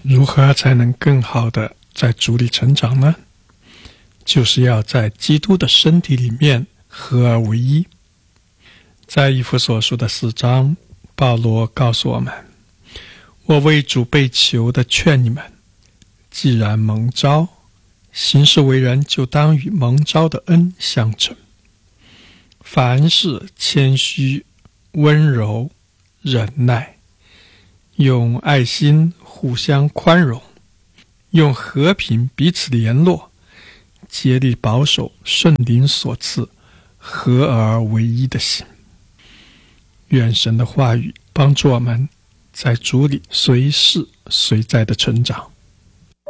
如何才能更好的在主里成长呢？就是要在基督的身体里面合而为一。在以弗所书的4章，保罗告诉我们，我为主被囚的劝你们，既然蒙召，行事为人就当与蒙召的恩相称。凡事谦虚、温柔、忍耐，用爱心互相宽容，用和平彼此联络，竭力保守圣灵所赐合而为一的心。愿神的话语帮助我们在主里随时随在的成长。